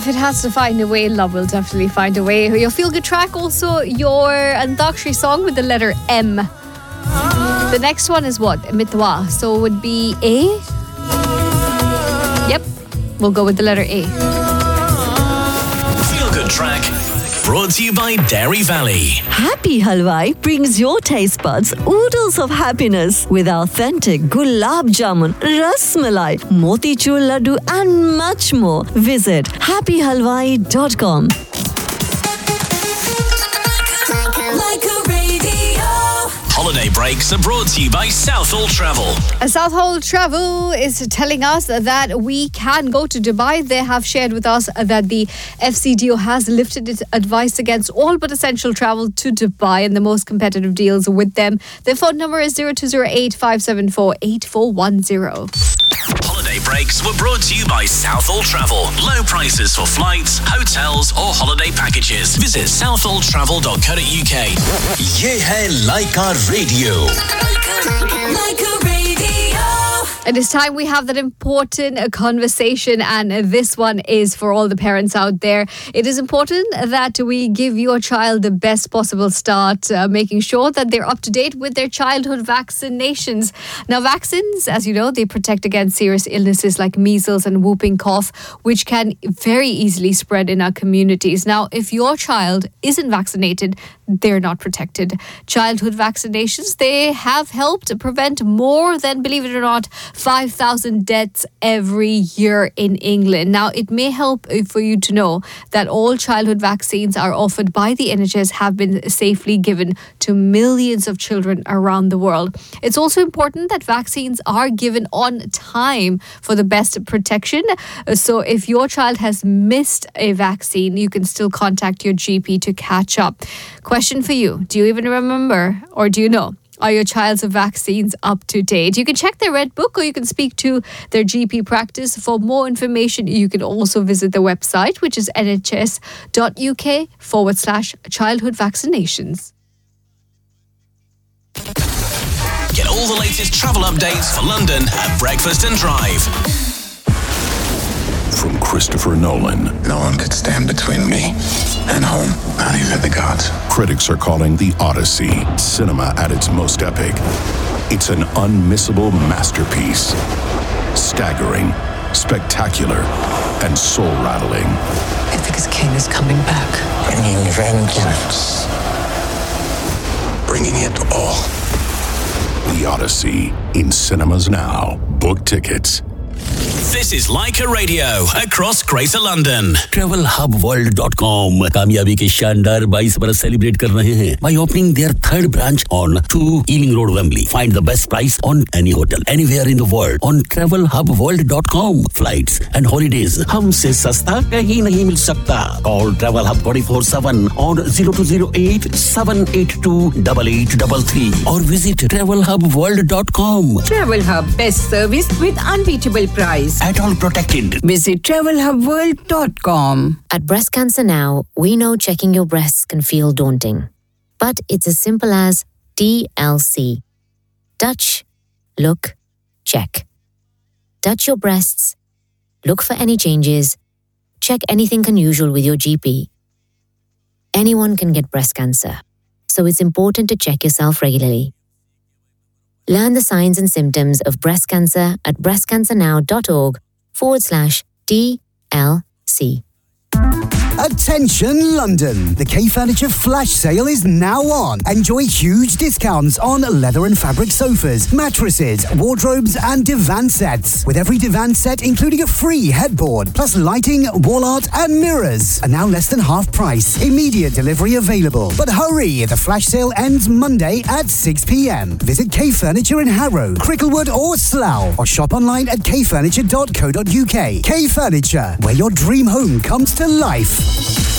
If it has to find a way, love will definitely find a way. Your feel-good track, also your Antakshari song with the letter M. The next one is what? Mitwa. So it would be A? Yep. We'll go with the letter A. Feel-good track. Brought to you by Dairy Valley. Happy Halwai brings your taste buds oodles of happiness with authentic gulab jamun, ras malai, motichur laddu and much more. Visit happyhalwai.com. Holiday breaks are brought to you by Southall Travel. Southall Travel is telling us that we can go to Dubai. They have shared with us that the FCDO has lifted its advice against all but essential travel to Dubai and the most competitive deals with them. Their phone number is 0208 574 8410. Holiday breaks were brought to you by Southall Travel. Low prices for flights, hotels or holiday packages. Visit southalltravel.co.uk. ये है लाइका radio. Like a radio. It is time we have that important conversation, and this one is for all the parents out there. It is important that we give your child the best possible start, making sure that they're up to date with their childhood vaccinations. Now, vaccines, as you know, they protect against serious illnesses like measles and whooping cough, which can very easily spread in our communities. Now, if your child isn't vaccinated, they're not protected. Childhood vaccinations, they have helped prevent more than, believe it or not, 5,000 deaths every year in England. Now, it may help for you to know that all childhood vaccines are offered by the NHS have been safely given to millions of children around the world. It's also important that vaccines are given on time for the best protection. So if your child has missed a vaccine, you can still contact your GP to catch up. Question for you. Do you even remember, or do you know, are your child's vaccines up to date? You can check their Red Book or you can speak to their GP practice. For more information, you can also visit the website, which is nhs.uk/childhood vaccinations. Get all the latest travel updates for London at Breakfast and Drive. From Christopher Nolan. No one could stand between me and home, not even the gods. Critics are calling The Odyssey cinema at its most epic. It's an unmissable masterpiece. Staggering, spectacular, and soul-rattling. I think his king is coming back. Bringing vengeance. Bringing it all. The Odyssey, in cinemas now. Book tickets. This is Laika Radio across Greater London. TravelHubWorld.com कामयाबी के शानदार 22 बरस celebrate कर रहे हैं by opening their third branch on 2 Ealing Road, Wembley. Find the best price on any hotel anywhere in the world on TravelHubWorld.com. Flights and holidays हमसे सस्ता कहीं नहीं मिल सकता. Call Travel Hub 24/7 on 0208 782 8833 or visit TravelHubWorld.com. Travel Hub, best service with unbeatable price. At all protected. Visit TravelHubWorld.com. At Breast Cancer Now, we know checking your breasts can feel daunting. But it's as simple as TLC. Touch, look, check. Touch your breasts, look for any changes, check anything unusual with your GP. Anyone can get breast cancer, so it's important to check yourself regularly. Learn the signs and symptoms of breast cancer at breastcancernow.org/TLC. Attention London! The K Furniture Flash Sale is now on. Enjoy huge discounts on leather and fabric sofas, mattresses, wardrobes and divan sets. With every divan set including a free headboard, plus lighting, wall art and mirrors. Are now less than half price. Immediate delivery available. But hurry! The Flash Sale ends Monday at 6 p.m. Visit K Furniture in Harrow, Cricklewood or Slough. Or shop online at kfurniture.co.uk. K Furniture, where your dream home comes to life.